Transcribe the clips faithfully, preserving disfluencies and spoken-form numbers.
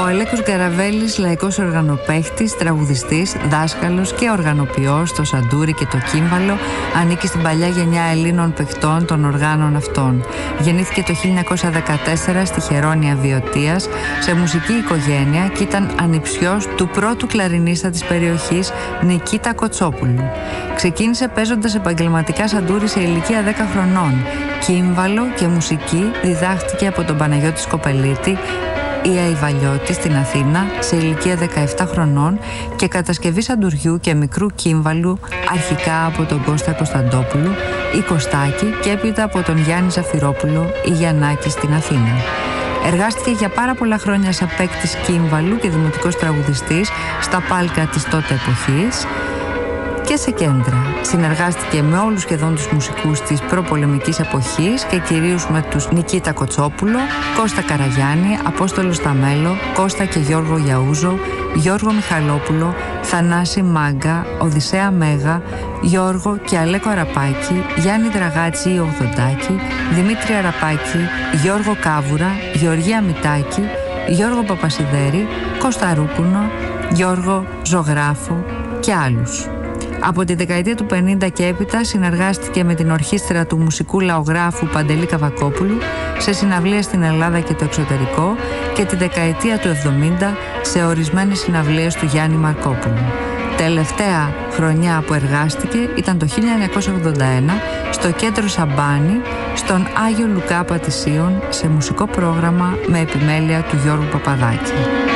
Ο Αλέκος Γκαραβέλης, λαϊκός οργανοπαίχτης, τραγουδιστής, δάσκαλος και οργανοποιός στο σαντούρι και το κύμβαλο, ανήκει στην παλιά γενιά Ελλήνων παιχτών των οργάνων αυτών. Γεννήθηκε το χίλια εννιακόσια δεκατέσσερα στη Χερόνια Βιωτίας, σε μουσική οικογένεια, και ήταν ανιψιός του πρώτου κλαρινίστα της περιοχής, Νικήτα Κοτσόπουλου. Ξεκίνησε παίζοντας επαγγελματικά σαντούρι σε ηλικία δέκα χρονών. Κύμβαλο και μουσική διδάχτηκε από τον Παναγιώτη Σκοπελίτη ή Αϊβαλιώτη στην Αθήνα σε ηλικία δεκαεπτά χρονών και κατασκευή σαντουριού και μικρού κύμβαλου αρχικά από τον Κώστα Κωνσταντόπουλο ή Κωστάκη και έπειτα από τον Γιάννη Ζαφυρόπουλο ή Γιαννάκη στην Αθήνα. Εργάστηκε για πάρα πολλά χρόνια σαν παίκτης κύμβαλου και δημοτικός τραγουδιστής στα πάλκα της τότε εποχής και σε κέντρα. Συνεργάστηκε με όλους σχεδόν τους μουσικούς της προπολεμικής εποχής και κυρίως με τους Νικήτα Κοτσόπουλο, Κώστα Καραγιάννη, Απόστολο Σταμέλο, Κώστα και Γιώργο Γιαούζο, Γιώργο Μιχαλόπουλο, Θανάση Μάγκα, Οδυσσέα Μέγα, Γιώργο και Αλέκο Αραπάκη, Γιάννη Δραγάτση ή Ογδοντάκη, Δημήτρη Αραπάκη, Γιώργο Κάβουρα, Γεωργία Μητάκη, Γιώργο Παπασιδέρη, Κώστα Ρούπουνο, Γιώργο Ζωγράφο και άλλους. Από τη δεκαετία του πενήντα και έπειτα συνεργάστηκε με την ορχήστρα του μουσικού λαογράφου Παντελή Καβακόπουλου σε συναυλίες στην Ελλάδα και το εξωτερικό και τη δεκαετία του εβδομήντα σε ορισμένες συναυλίες του Γιάννη Μαρκόπουλου. Τελευταία χρονιά που εργάστηκε ήταν το χίλια εννιακόσια ογδόντα ένα στο κέντρο Σαμπάνη, στον Άγιο Λουκά Πατησίων, σε μουσικό πρόγραμμα με επιμέλεια του Γιώργου Παπαδάκη.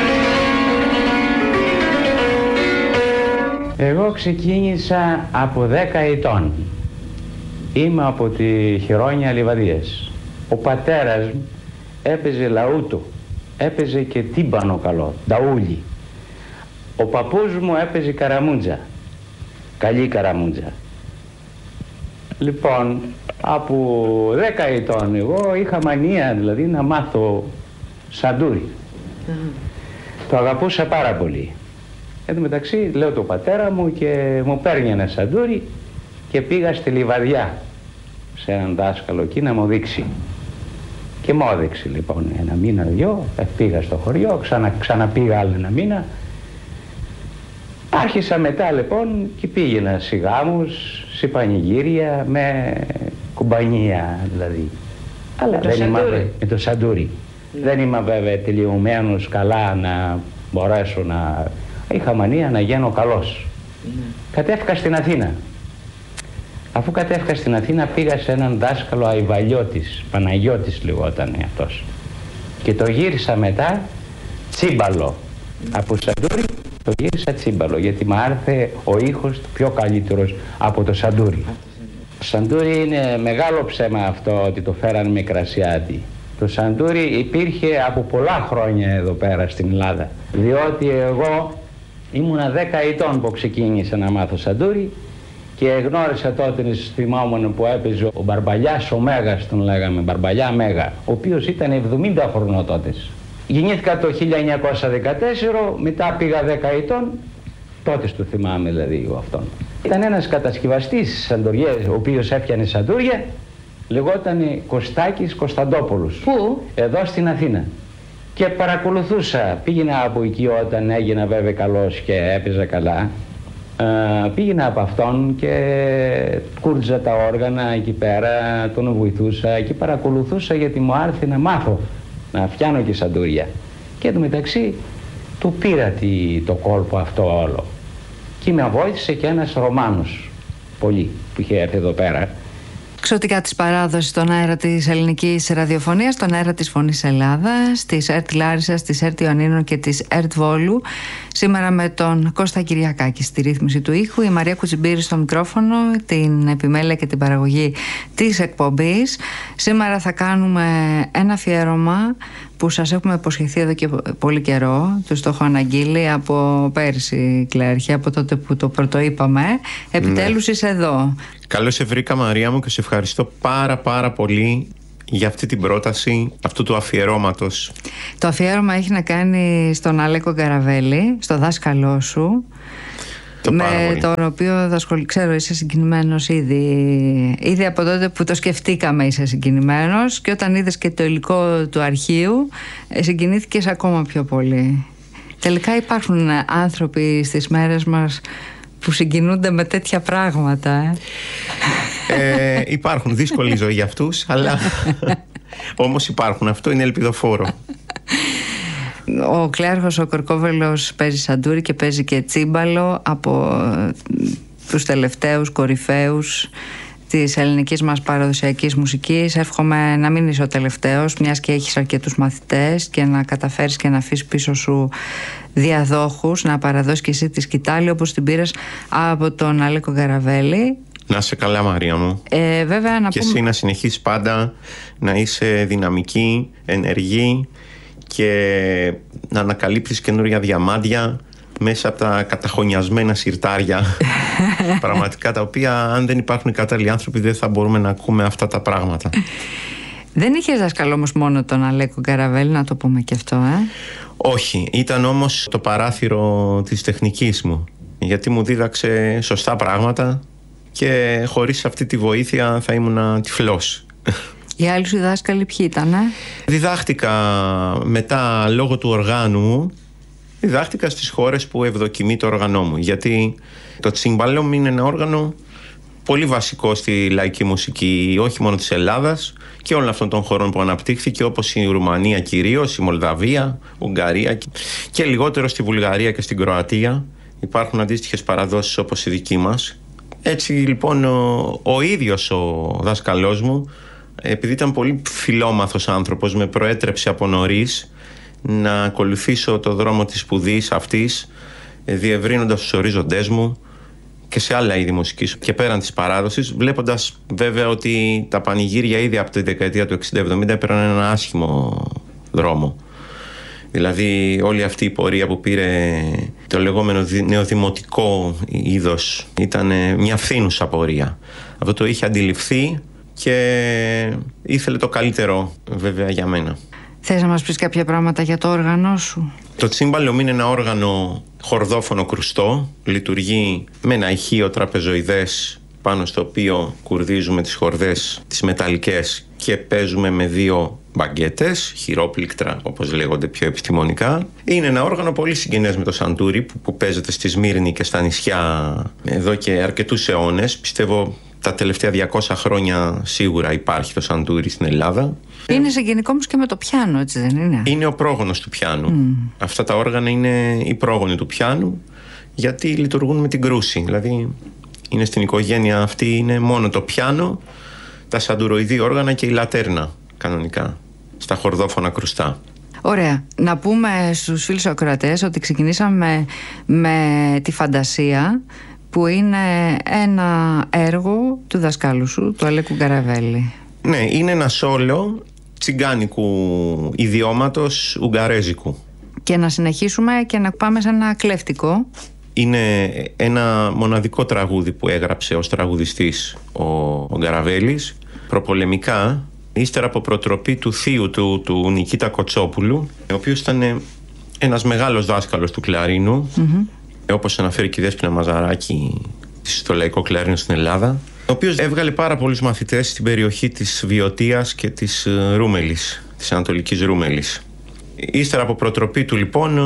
Εγώ ξεκίνησα από δέκα ετών. Είμαι από τη Χερόνια Λιβαδίας. Ο πατέρας μου έπαιζε λαούτο, έπαιζε και τύμπανο καλό, νταούλι. Ο παππούς μου έπαιζε καραμούντζα, καλή καραμούντζα. Λοιπόν, από δέκα ετών εγώ είχα μανία δηλαδή να μάθω σαντούρι. Mm. Το αγαπούσα πάρα πολύ. Εν τω μεταξύ λέω το πατέρα μου και μου παίρνει ένα σαντούρι και πήγα στη Λιβαδιά σε έναν δάσκαλο εκεί να μου δείξει. Και μου έδειξε λοιπόν ένα μήνα δυο, πήγα στο χωριό, ξανα, ξαναπήγα άλλο ένα μήνα. Άρχισα μετά λοιπόν και πήγαινα σε γάμους, σε πανηγύρια με κουμπανία δηλαδή. Αλλά δεν είμαι με το σαντούρι. Ναι. Δεν είμαι βέβαια τελειωμένος καλά να μπορέσω να... Είχα μανία να γίνω καλός. Ναι. Κατέφυγα στην Αθήνα. Αφού κατέφυγα στην Αθήνα πήγα σε έναν δάσκαλο Αϊβαλιώτης, Παναγιώτης λεγόταν αυτός. Και το γύρισα μετά τσίμπαλο. Mm. Από σαντούρι το γύρισα τσίμπαλο, γιατί μου άρθε ο ήχος πιο καλύτερος από το σαντούρι. Το σαντούρι είναι μεγάλο ψέμα αυτό ότι το φέραν με κρασιάτι. Το σαντούρι υπήρχε από πολλά χρόνια εδώ πέρα στην Ελλάδα. Διότι εγώ ήμουνα δέκα ετών που ξεκίνησα να μάθω σαντούρι και γνώρισα τότε, θυμάμαι που έπαιζε ο Μπαρμπαλιάς, ο Μέγας τον λέγαμε, Μπαρμπαλιά Μέγα, ο οποίος ήταν εβδομήντα χρονών τότε. Γεννήθηκα το χίλια εννιακόσια δεκατέσσερα, μετά πήγα δέκα ετών, τότε το θυμάμαι δηλαδή εγώ αυτόν. Ήταν ένας κατασκευαστής σαντουριές, ο οποίος έφτιανε σαντούρια, λεγόταν Κωστάκης Κωνσταντόπουλος. Πού? Εδώ στην Αθήνα. Και παρακολουθούσα, πήγαινα από εκεί όταν έγινα βέβαια καλός και έπαιζα καλά. Uh, πήγαινα από αυτόν και κούρτζα τα όργανα εκεί πέρα, τον βοηθούσα και παρακολουθούσα γιατί μου άρθε να μάθω να φτιάνω και σαντούρια. Και εν μεταξύ του πήρα τη, το κόλπο αυτό όλο. Και με βοήθησε και ένας Ρωμάνος πολύ που είχε έρθει εδώ πέρα. Ξωτικά της παράδοσης στον αέρα της ελληνικής ραδιοφωνίας, στον αέρα της Φωνής Ελλάδας, της ΕΡΤ Λάρισσας, της ΕΡΤ Ιωνίνων και της ΕΡΤ Βόλου. Σήμερα με τον Κώστα Κυριακάκη στη ρύθμιση του ήχου, η Μαρία Κουτσιμπήρη στο μικρόφωνο, την επιμέλεια και την παραγωγή της εκπομπής. Σήμερα θα κάνουμε ένα αφιέρωμα που σας έχουμε υποσχεθεί εδώ και πολύ καιρό. Τους το έχω αναγγείλει από πέρσι, Κλέρχη, από τότε που το πρωτοείπαμε. Επιτέλους ναι. Είσαι εδώ. Καλώς σε βρήκα, Μαρία μου, και σε ευχαριστώ πάρα πάρα πολύ για αυτή την πρόταση αυτού του αφιερώματος. Το αφιέρωμα έχει να κάνει στον Αλέκο Γκαραβέλη, στο δάσκαλό σου. με τον οποίο δασκολ... ξέρω είσαι συγκινημένος ήδη. Ήδη από τότε που το σκεφτήκαμε είσαι συγκινημένος, και όταν είδες και το υλικό του αρχείου συγκινήθηκες ακόμα πιο πολύ. Τελικά υπάρχουν άνθρωποι στις μέρες μας που συγκινούνται με τέτοια πράγματα. Ε? Ε, υπάρχουν, δύσκολη ζωή για αυτούς, αλλά όμως υπάρχουν. Αυτό είναι ελπιδοφόρο. Ο Κλέαρχος ο Κορκόβελος παίζει σαντούρι και παίζει και τσίμπαλο, από τους τελευταίους κορυφαίους της ελληνικής μας παραδοσιακής μουσικής. Εύχομαι να μην είσαι ο τελευταίος, μιας και έχεις αρκετούς μαθητές, και να καταφέρεις και να αφήσεις πίσω σου διαδόχους, να παραδώσεις και εσύ τη σκητάλη όπως την πήρες από τον Αλέκο Γκαραβέλη. Να είσαι καλά, Μαρία μου. Ε, βέβαια, να και πούμε... εσύ να συνεχίσεις πάντα να είσαι δυναμική, ενεργή και να ανακαλύπτεις καινούργια διαμάντια μέσα από τα καταχωνιασμένα συρτάρια. Πραγματικά, τα οποία, αν δεν υπάρχουν οι κατάλληλοι άνθρωποι, δεν θα μπορούμε να ακούμε αυτά τα πράγματα. Δεν είχες δάσκαλο όμως μόνο τον Αλέκο Γκαραβέλη, να το πούμε και αυτό, ε? Όχι, ήταν όμως το παράθυρο της τεχνικής μου, γιατί μου δίδαξε σωστά πράγματα και χωρίς αυτή τη βοήθεια θα ήμουν τυφλός. Οι άλλοι σου δάσκαλοι ποιοι ήταν, ε? Διδάχτηκα μετά, λόγω του οργάνου μου, διδάχτηκα στις χώρες που ευδοκιμεί το όργανό μου, γιατί το τσίμπαλο μου είναι ένα όργανο πολύ βασικό στη λαϊκή μουσική, όχι μόνο της Ελλάδας και όλων αυτών των χωρών που αναπτύχθηκε, όπως η Ρουμανία κυρίως, η Μολδαβία, Ουγγαρία, και λιγότερο στη Βουλγαρία και στην Κροατία. Υπάρχουν αντίστοιχες παραδόσεις όπως η δική μας. Έτσι λοιπόν ο, ο ίδιος ο δάσκαλός μου, επειδή ήταν πολύ φιλόμαθος άνθρωπος, με προέτρεψε από νωρίς να ακολουθήσω το δρόμο της σπουδής αυτής, διευρύνοντας τους ορίζοντές μου και σε άλλα είδη μουσικής και πέραν της παράδοσης, βλέποντας βέβαια ότι τα πανηγύρια ήδη από τη δεκαετία του εξήντα εβδομήντα έπαιρναν ένα άσχημο δρόμο. Δηλαδή όλη αυτή η πορεία που πήρε το λεγόμενο νεοδημοτικό είδος ήταν μια φθήνουσα πορεία. Αυτό το είχε αντιληφθεί και ήθελε το καλύτερο βέβαια για μένα. Θες να μας πεις κάποια πράγματα για το όργανο σου? Το τσίμπαλο είναι ένα όργανο χορδόφωνο κρουστό. Λειτουργεί με ένα ηχείο τραπεζοειδές πάνω στο οποίο κουρδίζουμε τις χορδές τις μεταλλικές και παίζουμε με δύο μπαγκέτες, χειρόπληκτρα όπως λέγονται πιο επιστημονικά. Είναι ένα όργανο πολύ συγγενές με το σαντούρι που, που παίζεται στη Σμύρνη και στα νησιά εδώ και αρκετούς αιώνες. Πιστεύω τα τελευταία διακόσια χρόνια σίγουρα υπάρχει το σαντούρι στην Ελλάδα. Είναι συγγενικό όμως και με το πιάνο, έτσι δεν είναι? Είναι ο πρόγονος του πιάνου. Mm. Αυτά τα όργανα είναι οι πρόγονοι του πιάνου, γιατί λειτουργούν με την κρούση. Δηλαδή είναι στην οικογένεια αυτή, είναι μόνο το πιάνο, τα σαντουροειδή όργανα και η λατέρνα κανονικά στα χορδόφωνα κρουστά. Ωραία. Να πούμε στους φίλους ακροατές ότι ξεκινήσαμε με τη Φαντασία, που είναι ένα έργο του δασκάλου σου, του Αλέκου Γκαραβέλη. Ναι, είναι ένα σόλο τσιγκάνικου ιδιώματος ουγγαρέζικου. Και να συνεχίσουμε και να πάμε σε ένα κλέφτικο. Είναι ένα μοναδικό τραγούδι που έγραψε ως τραγουδιστής ο, ο Γκαραβέλης προπολεμικά, ύστερα από προτροπή του θείου του, του Νικήτα Κοτσόπουλου, ο οποίος ήταν ένας μεγάλος δάσκαλος του κλαρίνου, mm-hmm. όπως αναφέρει και η Δέσποινα Μαζαράκη στο λαϊκό κλαρίνο στην Ελλάδα, ο οποίος έβγαλε πάρα πολλούς μαθητές στην περιοχή της Βιωτίας και της Ρούμελης, της Ανατολικής Ρούμελης. Ύστερα από προτροπή του λοιπόν,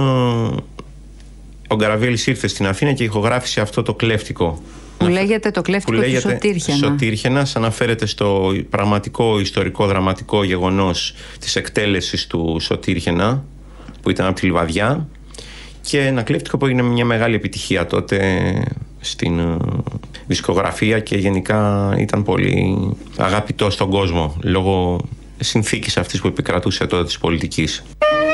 ο Γκαραβέλης ήρθε στην Αθήνα και ηχογράφησε αυτό το κλέφτικο. Που λέγεται το κλέφτικο του Σωτήρχαινα. Σωτήρχαινας, αναφέρεται στο πραγματικό ιστορικό δραματικό γεγονός της εκτέλεσης του Σωτήρχαινα, που ήταν από τη Λιβαδιά, και ένα κλέφτικο που έγινε μια μεγάλη επιτυχία τότε στην δισκογραφία και γενικά ήταν πολύ αγαπητό στον κόσμο λόγω συνθήκης αυτής που επικρατούσε τότε της πολιτικής.